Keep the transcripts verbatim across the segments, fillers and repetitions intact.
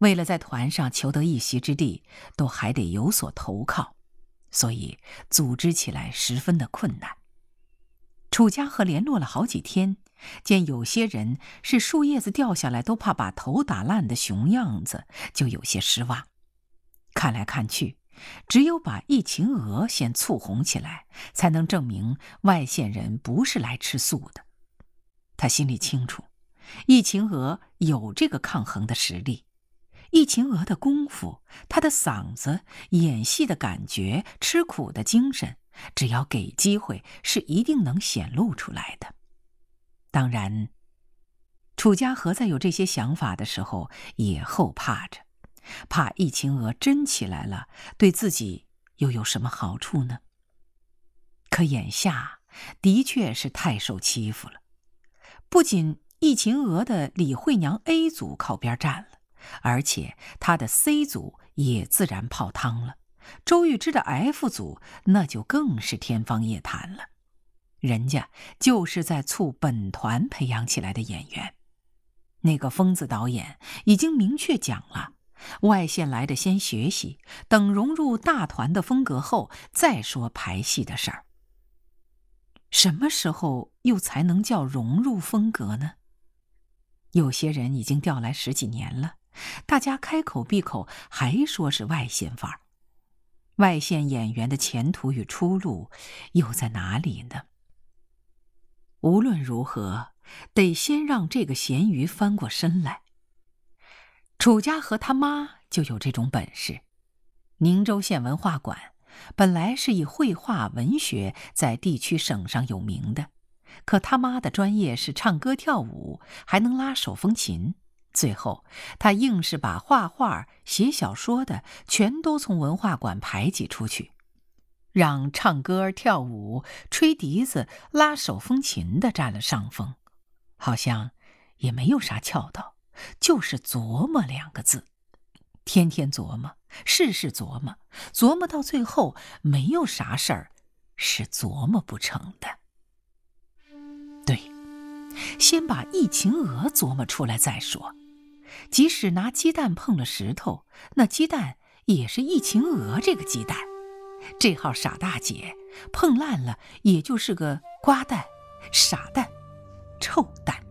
为了在团上求得一席之地，都还得有所投靠，所以组织起来十分的困难。楚家和联络了好几天，见有些人是树叶子掉下来都怕把头打烂的熊样子，就有些失望。看来看去，只有把易秦娥先簇红起来，才能证明外县人不是来吃素的。他心里清楚，易秦娥有这个抗衡的实力。易秦娥的功夫，她的嗓子，演戏的感觉，吃苦的精神，只要给机会，是一定能显露出来的。当然，楚家和在有这些想法的时候，也后怕着，怕易秦娥真起来了，对自己又有什么好处呢？可眼下的确是太受欺负了，不仅易秦娥的李慧娘 A 组靠边站了，而且他的 C 组也自然泡汤了，周玉芝的 F 组那就更是天方夜谭了。人家就是在促本团培养起来的演员。那个疯子导演已经明确讲了，外县来的先学习，等融入大团的风格后再说排戏的事儿。什么时候又才能叫融入风格呢？有些人已经调来十几年了，大家开口闭口还说是外县范儿。外县演员的前途与出路又在哪里呢？无论如何，得先让这个咸鱼翻过身来。楚家和他妈就有这种本事。宁州县文化馆本来是以绘画文学在地区省上有名的，可他妈的专业是唱歌跳舞，还能拉手风琴。最后他硬是把画画写小说的全都从文化馆排挤出去，让唱歌跳舞吹笛子拉手风琴的占了上风。好像也没有啥窍道，就是琢磨两个字，天天琢磨，事事琢磨，琢磨到最后没有啥事儿是琢磨不成的。对，先把易秦娥琢磨出来再说。即使拿鸡蛋碰了石头，那鸡蛋也是易秦娥这个鸡蛋。这号傻大姐碰烂了也就是个瓜蛋、傻蛋、臭蛋。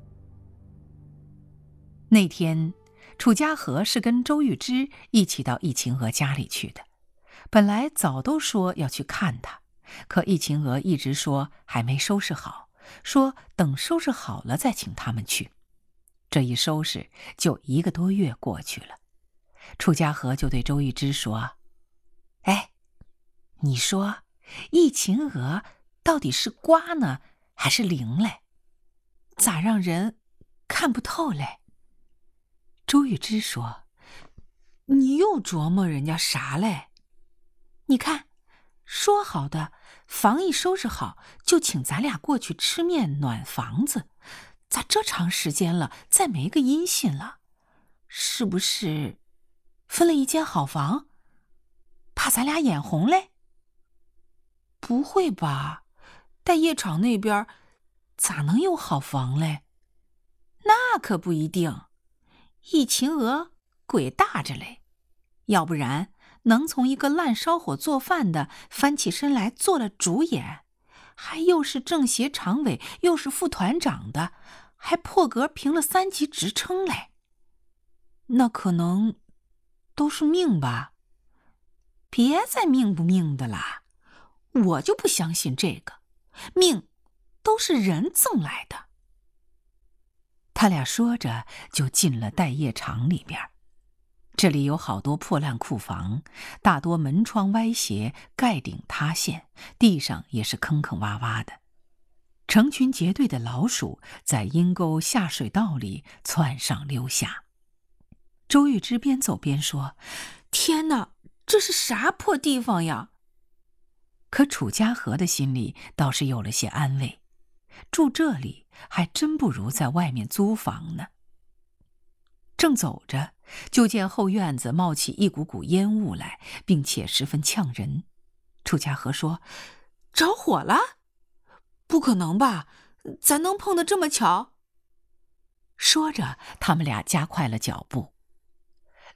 那天楚家和是跟周玉芝一起到易秦娥家里去的，本来早都说要去看她，可易秦娥一直说还没收拾好，说等收拾好了再请他们去。这一收拾就一个多月过去了。楚家和就对周玉芝说：哎，你说易秦娥到底是瓜呢还是灵嘞？咋让人看不透嘞？周玉芝说：你又琢磨人家啥嘞？你看，说好的房一收拾好就请咱俩过去吃面暖房子，咋这长时间了再没个音信了？是不是分了一间好房，怕咱俩眼红嘞？不会吧，待业场那边咋能有好房嘞？那可不一定，易秦娥鬼大着嘞，要不然能从一个烂烧火做饭的翻起身来做了主演，还又是政协常委又是副团长的，还破格评了三级职称嘞。那可能都是命吧？别再命不命的啦，我就不相信这个，命都是人赠来的。他俩说着就进了待业场里边。这里有好多破烂库房，大多门窗歪斜，盖顶塌陷，地上也是坑坑洼洼的。成群结队的老鼠在阴沟下水道里窜上溜下。周玉芝边走边说：天哪，这是啥破地方呀？可楚家和的心里倒是有了些安慰，住这里还真不如在外面租房呢。正走着，就见后院子冒起一股股烟雾来，并且十分呛人。楚家和说：着火了？不可能吧，咱能碰得这么巧？说着他们俩加快了脚步。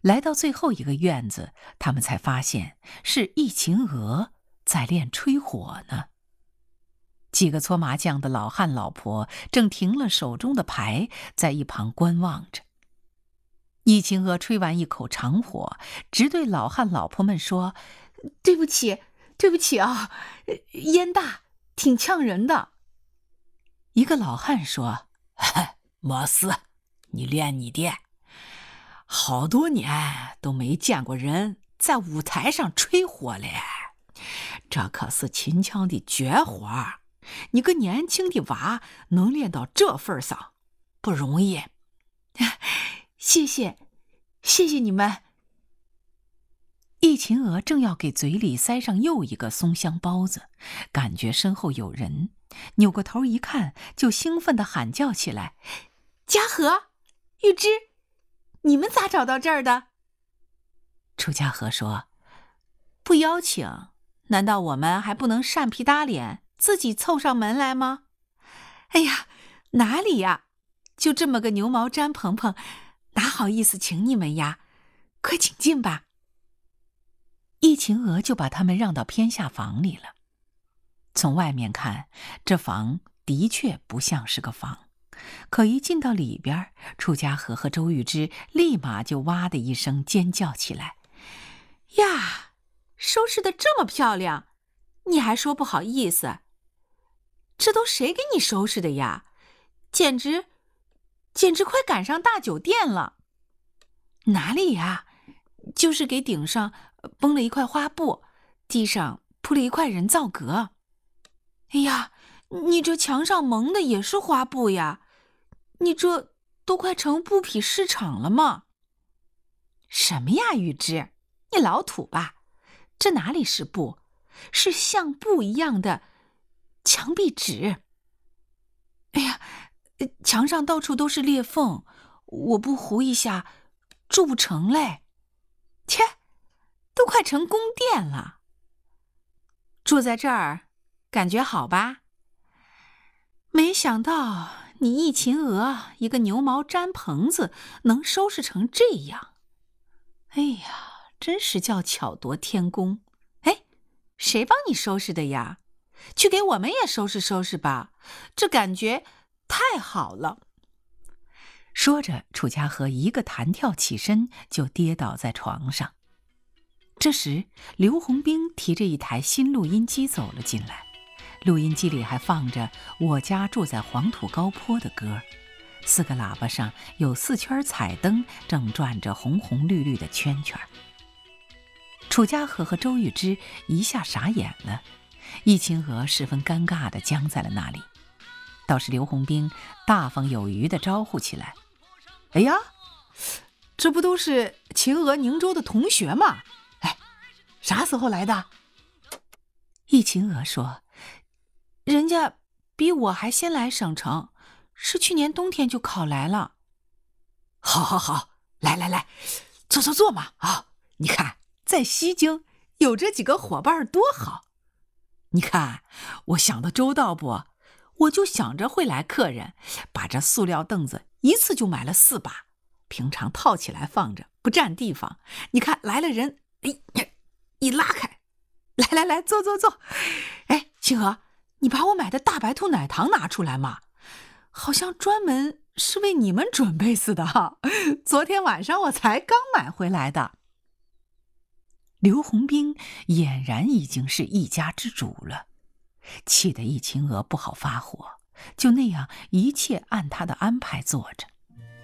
来到最后一个院子，他们才发现是易秦娥在练吹火呢。几个搓麻将的老汉老婆正停了手中的牌，在一旁观望着。易秦娥吹完一口长火，直对老汉老婆们说：“对不起，对不起啊，烟大，挺呛人的。”一个老汉说：“ 没事，你练你的。好多年都没见过人在舞台上吹火嘞，这可是秦腔的绝活。你个年轻的娃能练到这份上，不容易。” 谢谢，谢谢你们。易秦娥正要给嘴里塞上又一个松香包子，感觉身后有人，扭过头一看，就兴奋地喊叫起来：“嘉禾、玉芝，你们咋找到这儿的？”楚嘉禾说：“不邀请，难道我们还不能扇皮打脸，自己凑上门来吗？”“哎呀，哪里呀，就这么个牛毛毡蓬蓬，哪好意思请你们呀，快请进吧。”易秦娥就把他们让到偏下房里了。从外面看，这房的确不像是个房，可一进到里边，楚嘉禾和周玉芝立马就哇的一声尖叫起来：“呀，收拾得这么漂亮，你还说不好意思？这都谁给你收拾的呀？简直简直快赶上大酒店了。”“哪里呀，就是给顶上绷了一块花布，地上铺了一块人造革。”“哎呀，你这墙上蒙的也是花布呀，你这都快成布匹市场了吗？”“什么呀，玉芝，你老土吧？这哪里是布，是像布一样的墙壁纸。哎呀，墙上到处都是裂缝，我不糊一下住不成嘞。切，都快成宫殿了。住在这儿感觉好吧？没想到你易秦娥一个牛毛毡棚子能收拾成这样。哎呀，真是叫巧夺天工。哎，谁帮你收拾的呀？去给我们也收拾收拾吧，这感觉太好了。”说着，楚嘉禾一个弹跳起身，就跌倒在床上。这时，刘洪兵提着一台新录音机走了进来，录音机里还放着《我家住在黄土高坡》的歌，四个喇叭上有四圈彩灯，正转着红红绿绿的圈圈。楚嘉禾和周玉芝一下傻眼了，易秦娥十分尴尬地僵在了那里。倒是刘洪兵大方有余地招呼起来：“哎呀，这不都是秦娥宁州的同学吗？哎，啥时候来的？”易秦娥说：“人家比我还先来省城，是去年冬天就考来了。”“好好好，来来来，坐坐坐嘛啊！你看在西京有这几个伙伴多好。你看我想的周到不？我就想着会来客人，把这塑料凳子一次就买了四把，平常套起来放着不占地方。你看来了人，哎，一拉开，来来来，坐坐坐。哎，秦娥，你把我买的大白兔奶糖拿出来嘛，好像专门是为你们准备似的哈。昨天晚上我才刚买回来的。”刘洪兵俨然已经是一家之主了，气得易秦娥不好发火，就那样一切按他的安排做着。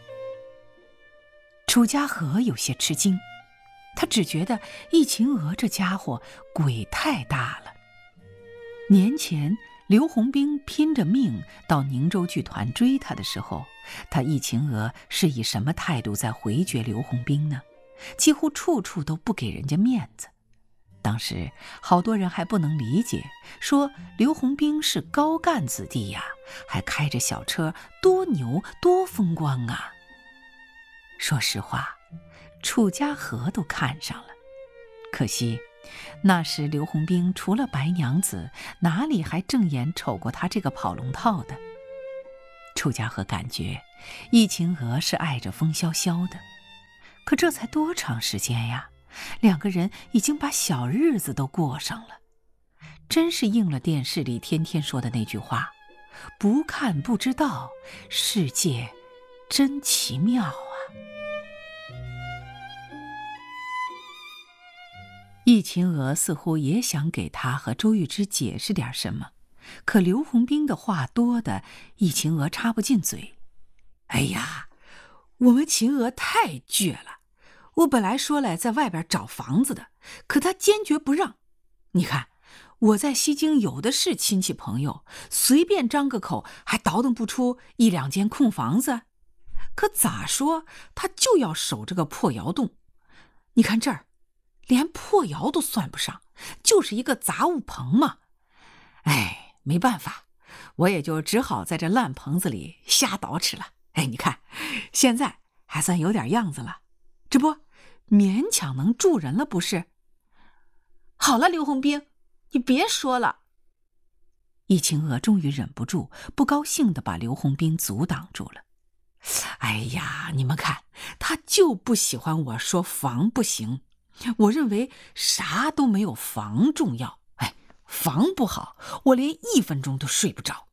楚嘉禾有些吃惊，他只觉得易秦娥这家伙鬼太大了。年前刘洪兵拼着命到宁州剧团追他的时候，他易秦娥是以什么态度在回绝刘洪兵呢？几乎处处都不给人家面子。当时好多人还不能理解，说刘洪兵是高干子弟呀，还开着小车，多牛多风光啊。说实话，楚嘉禾都看上了，可惜那时刘洪兵除了白娘子，哪里还正眼瞅过他这个跑龙套的。楚嘉禾感觉易秦娥是爱着风萧萧的， 可这才多长时间呀？两个人已经把小日子都过上了，真是应了电视里天天说的那句话：不看不知道，世界真奇妙啊！易秦娥似乎也想给他和周玉芝解释点什么，可刘洪兵的话多的易秦娥插不进嘴。 哎呀，我们秦娥太倔了，我本来说来在外边找房子的，可她坚决不让。你看我在西京有的是亲戚朋友，随便张个口还倒腾不出一两间空房子，可咋说她就要守这个破窑洞。你看这儿连破窑都算不上，就是一个杂物棚嘛。哎，没办法，我也就只好在这烂棚子里瞎捯饬了。哎，你看现在还算有点样子了，这不勉强能住人了不是？好了，刘洪兵，你别说了。 易秦娥终于忍不住，不高兴地把刘洪兵阻挡住了。 哎呀，你们看，他就不喜欢我说房不行，我认为啥都没有房重要。哎，房不好，我连一分钟都睡不着。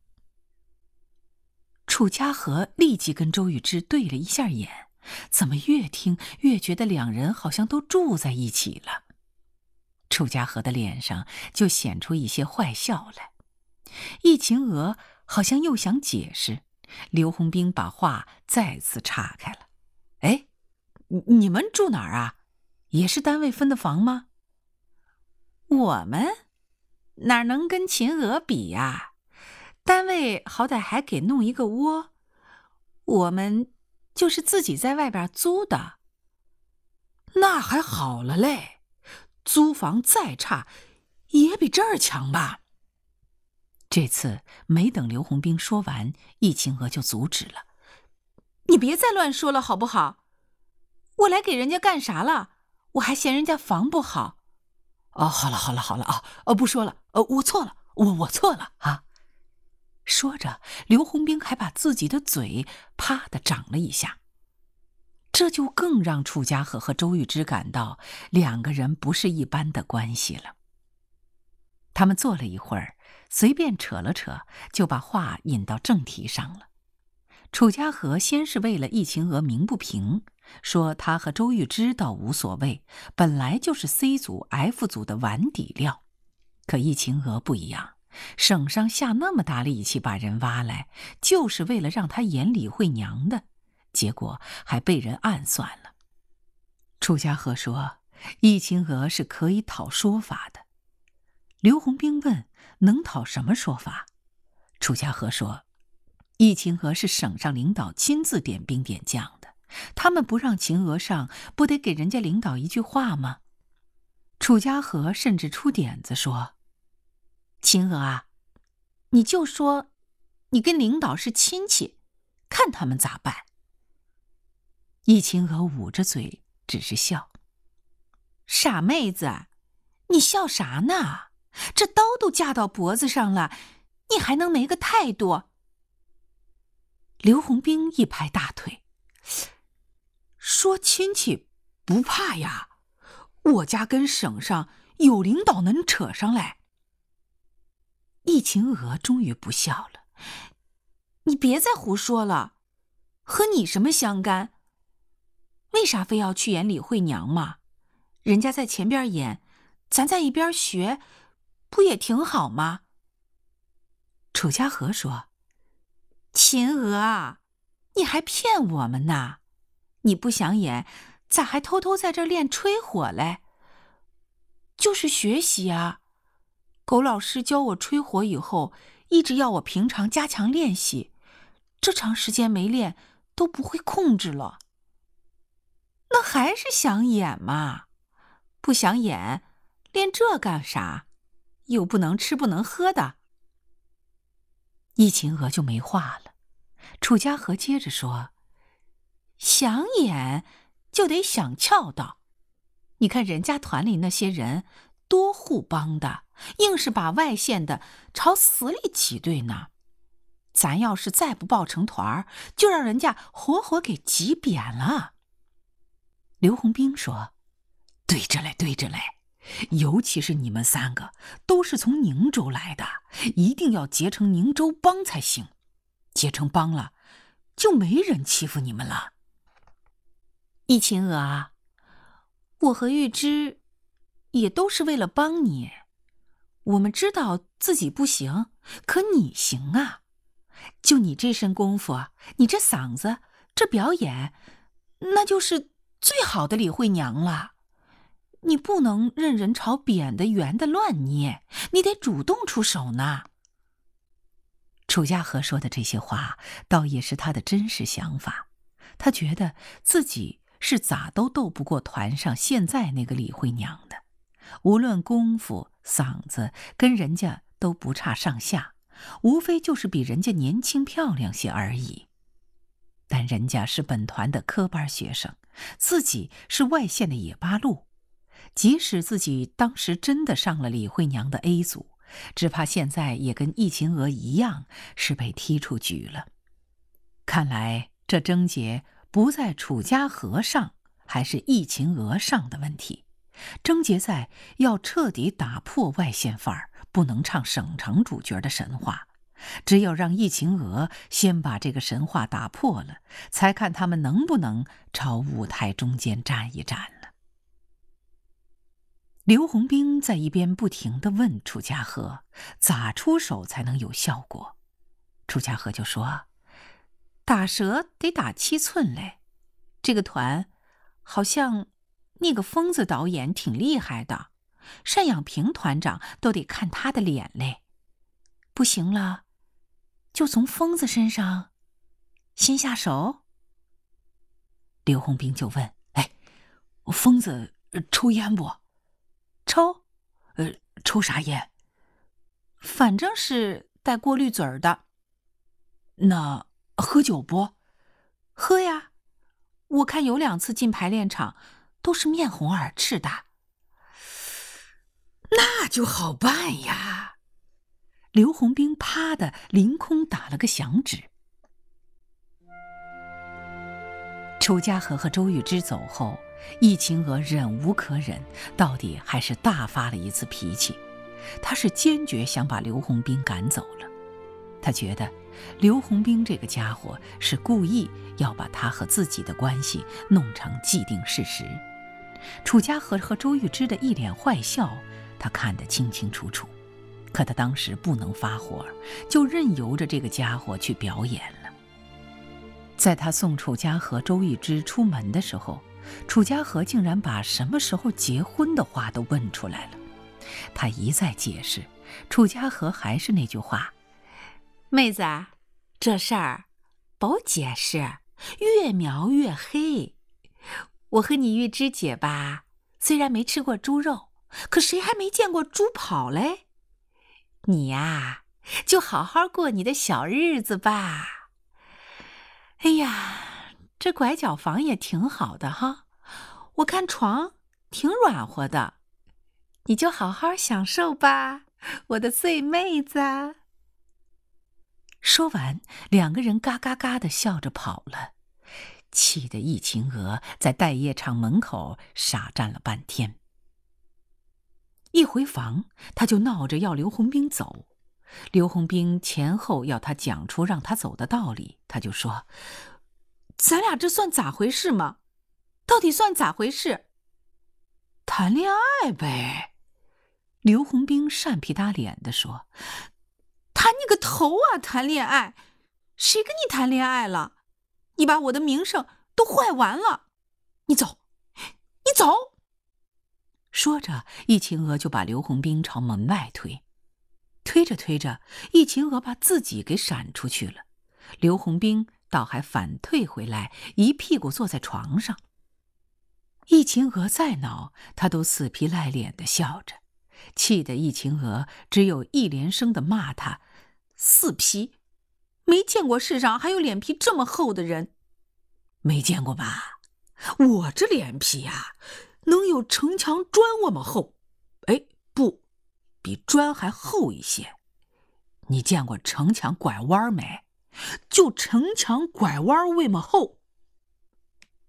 楚家和立即跟周玉芝对了一下眼，怎么越听越觉得两人好像都住在一起了。楚家和的脸上就显出一些坏笑来。易秦娥好像又想解释，刘洪兵把话再次岔开了。 哎，你们住哪儿啊？也是单位分的房吗？ 我们哪能跟秦娥比呀？单位好歹还给弄一个窝，我们就是自己在外边租的。 那还好了嘞，租房再差也比这儿强吧？ 这次没等刘洪兵说完，易秦娥就阻止了。 你别再乱说了好不好？我来给人家干啥了？我还嫌人家房不好。 哦，好了好了好了啊，呃，不说了，呃，我错了，我我错了啊。 说着，刘洪兵还把自己的嘴啪地长了一下。这就更让楚家和和周玉芝感到两个人不是一般的关系了。他们坐了一会儿，随便扯了扯，就把话引到正题上了。楚家和先是为了易秦娥鸣不平，说他和周玉芝倒无所谓，本来就是 C 组 F 组的碗底料。可易秦娥不一样，省上下那么大力气把人挖来，就是为了让他演李慧娘的，结果还被人暗算了。楚家和说易秦娥是可以讨说法的。刘洪兵问能讨什么说法？楚家和说易秦娥是省上领导亲自点兵点将的，他们不让秦娥上，不得给人家领导一句话吗？楚家和甚至出点子说， 秦娥啊，你就说你跟领导是亲戚，看他们咋办。 易秦娥捂着嘴只是笑。 傻妹子，你笑啥呢？这刀都架到脖子上了，你还能没个态度？ 刘洪兵一拍大腿， 说亲戚不怕呀，我家跟省上有领导能扯上来。 易秦娥终于不笑了。 你别再胡说了，和你什么相干？为啥非要去演李慧娘嘛？人家在前边演，咱在一边学，不也挺好吗？ 楚家和说， 秦娥啊，你还骗我们呢？你不想演，咋还偷偷在这儿练吹火嘞？就是学习啊。狗老师教我吹火以后，一直要我平常加强练习，这长时间没练，都不会控制了。那还是想演嘛？不想演，练这干啥？又不能吃不能喝的。 易秦娥就没话了。楚家和接着说， 想演就得想俏道。你看人家团里那些人多互帮的，硬是把外线的朝死里挤兑呢。咱要是再不抱成团儿，就让人家活活给挤扁了。 刘洪兵说：“对着嘞，对着嘞，尤其是你们三个都是从宁州来的，一定要结成宁州帮才行。结成帮了，就没人欺负你们了。” 易秦娥啊，我和玉芝也都是为了帮你。我们知道自己不行，可你行啊！就你这身功夫，你这嗓子，这表演，那就是最好的李慧娘了。你不能任人朝扁的圆的乱捏，你得主动出手呢。 楚家和说的这些话，倒也是他的真实想法。他觉得自己是咋都斗不过团上现在那个李慧娘的，无论功夫嗓子跟人家都不差上下，无非就是比人家年轻漂亮些而已。但人家是本团的科班学生，自己是外县的野八路，即使自己当时真的上了李慧娘的 A 组，只怕现在也跟易秦娥一样是被踢出局了。看来这症结不在楚家和上还是易秦娥上的问题，症结在要彻底打破外县范儿，不能唱省城主角的神话。只有让易秦娥先把这个神话打破了，才看他们能不能朝舞台中间站一站了。刘洪兵在一边不停地问楚家和咋出手才能有效果。楚家和就说：“ 打蛇得打七寸嘞，这个团好像那个疯子导演挺厉害的，单养平团长都得看他的脸嘞。不行了，就从疯子身上先下手。” 刘洪兵就问：“哎，疯子抽烟不？”“ 抽？ 呃，抽啥烟？”“ 反正是带过滤嘴儿的。”“ 那喝酒不？”“ 喝呀，我看有两次进排练场都是面红耳赤的。”“ 那就好办呀。”刘洪兵啪的凌空打了个响指。楚家和和周玉芝走后，易秦娥忍无可忍，到底还是大发了一次脾气。她是坚决想把刘洪兵赶走了。她觉得刘洪兵这个家伙是故意要把他和自己的关系弄成既定事实。楚家和和周玉芝的一脸坏笑，他看得清清楚楚。可他当时不能发火，就任由着这个家伙去表演了。在他送楚家和周玉芝出门的时候，楚家和竟然把什么时候结婚的话都问出来了。他一再解释，楚家和还是那句话：“ 妹子，这事儿保解释，越描越黑。我和你玉芝姐吧，虽然没吃过猪肉，可谁还没见过猪跑嘞？你呀，就好好过你的小日子吧。哎呀，这拐角房也挺好的哈，我看床挺软和的，你就好好享受吧，我的碎妹子。” 说完，两个人嘎嘎嘎地笑着跑了，气得易秦娥在待业场门口傻站了半天。一回房，他就闹着要刘洪兵走。刘洪兵前后要他讲出让他走的道理，他就说：“ 咱俩这算咋回事嘛？到底算咋回事？”“ 谈恋爱呗。”刘洪兵扇皮打脸地说。“ 谈你个头啊！谈恋爱，谁跟你谈恋爱了？你把我的名声都坏完了。你走，你走！” 说着，易秦娥就把刘洪兵朝门外推。推着推着，易秦娥把自己给闪出去了。刘洪兵倒还反退回来，一屁股坐在床上。易秦娥再恼，他都死皮赖脸地笑着，气得易秦娥只有一连声地骂他：“ 死皮！没见过世上还有脸皮这么厚的人。”“ 没见过吧？我这脸皮呀、啊，能有城墙砖那么厚。哎，不，比砖还厚一些。你见过城墙拐弯没？就城墙拐弯那么厚。”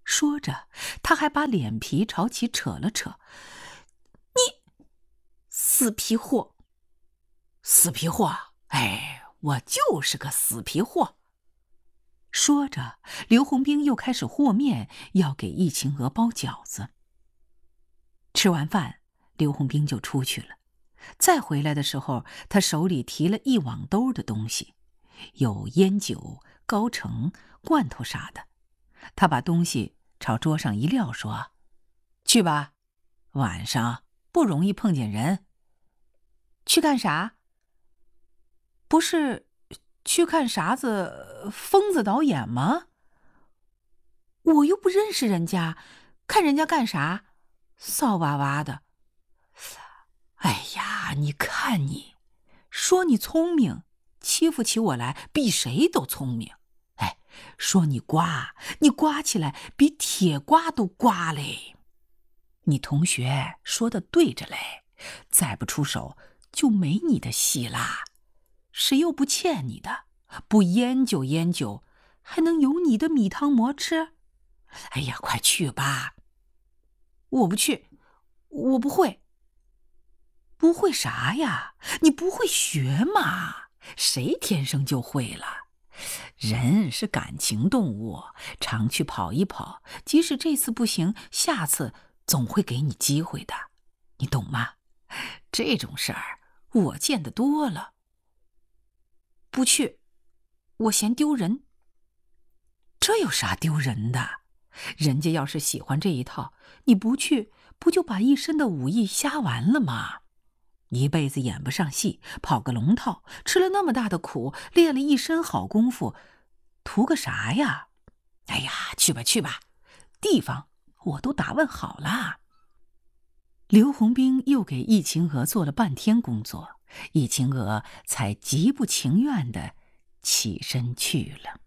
说着，他还把脸皮朝其扯了扯。 你死皮货！ 死皮货！哎，我就是个死皮货。 说着，刘洪兵又开始和面，要给易秦娥包饺子。吃完饭，刘洪兵就出去了。再回来的时候，他手里提了一网兜的东西，有烟酒、高橙、罐头啥的。他把东西朝桌上一撂，说：“去吧，晚上不容易碰见人。” 去干啥？不是去看啥子疯子导演吗？我又不认识人家，看人家干啥？骚哇哇的。 哎呀，你看你， 说你聪明，欺负起我来比谁都聪明。哎，说你瓜，你瓜起来比铁瓜都瓜嘞。你同学说的对着嘞，再不出手就没你的戏啦。谁又不欠你的？不研究研究，还能有你的米汤馍吃？哎呀，快去吧！ 我不去，我不会。 不会啥呀？你不会学嘛？谁天生就会了？人是感情动物，常去跑一跑，即使这次不行，下次总会给你机会的，你懂吗？这种事儿我见得多了。 不去，我嫌丢人。 这有啥丢人的？人家要是喜欢这一套，你不去，不就把一身的武艺瞎完了吗？一辈子演不上戏，跑个龙套，吃了那么大的苦，练了一身好功夫，图个啥呀？哎呀，去吧去吧，地方我都打问好了。刘洪兵又给易秦娥做了半天工作，易秦娥才极不情愿地起身去了。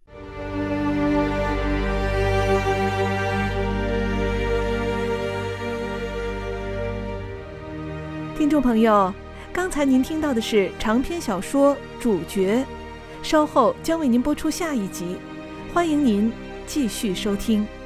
听众朋友，刚才您听到的是长篇小说《主角》，稍后将为您播出下一集，欢迎您继续收听。